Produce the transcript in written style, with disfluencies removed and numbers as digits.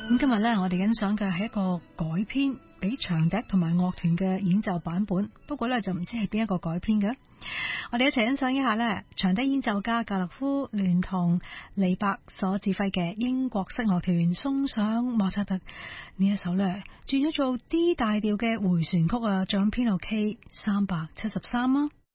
咁今日咧，我哋欣賞嘅係一個改編俾長笛同埋樂團嘅演奏版本，不過咧就唔知係邊一個改編嘅。我哋一齊欣賞一下咧，長笛演奏家格勒夫聯同李伯所指揮嘅英國式樂團送上莫扎特呢一首咧，轉咗做 D 大調嘅回旋曲啊，仲編號 K 373啊。